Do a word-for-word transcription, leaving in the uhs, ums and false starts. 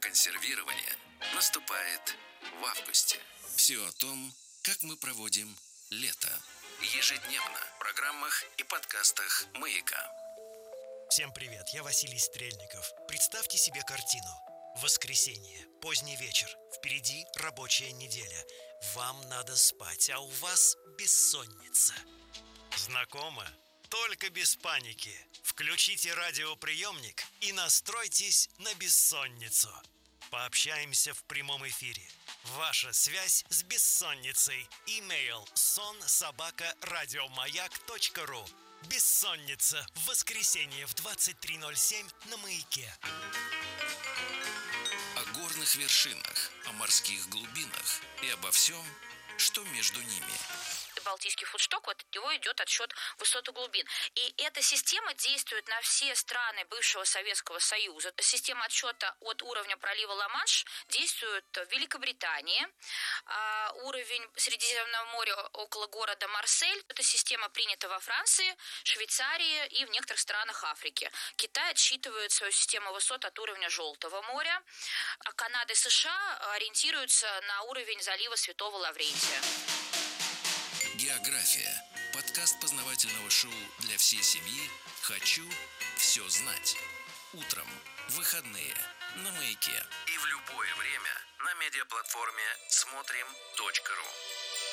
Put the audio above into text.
консервирование наступает в августе. Все о том, как мы проводим лето. Ежедневно в программах и подкастах «Маяка». Всем привет, я Василий Стрельников. Представьте себе картину. Воскресенье, поздний вечер, впереди рабочая неделя. Вам надо спать, а у вас бессонница. Знакомо? Только без паники. Включите радиоприемник и настройтесь на бессонницу. Пообщаемся в прямом эфире. Ваша связь с бессонницей. Имейл сон собака радиомаяк точка ру. Бессонница в воскресенье в двадцать три ноль семь на Маяке. О горных вершинах, о морских глубинах и обо всем, что между ними. Балтийский фудшток, вот от него идет отсчет высот и глубин. И эта система действует на все страны бывшего Советского Союза. Система отсчета от уровня пролива Ла-Манш действует в Великобритании. А уровень Средиземного моря около города Марсель. Эта система принята во Франции, Швейцарии и в некоторых странах Африки. Китай отсчитывает свою систему высот от уровня Желтого моря. А Канада и США ориентируются на уровень залива Святого Лаврентия. География. Подкаст познавательного шоу для всей семьи «Хочу все знать». Утром, в выходные, на Маяке. И в любое время на медиаплатформе смотрим точка ру.